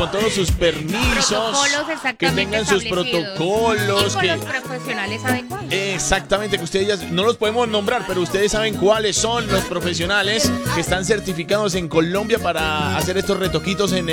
con todos sus permisos, Protocolos que exactamente tengan sus establecidos. protocolos, Y con que los profesionales adecuados. exactamente, que ustedes ya no los podemos nombrar, pero ustedes saben cuáles son los profesionales que están certificados en Colombia para hacer estos retoquitos en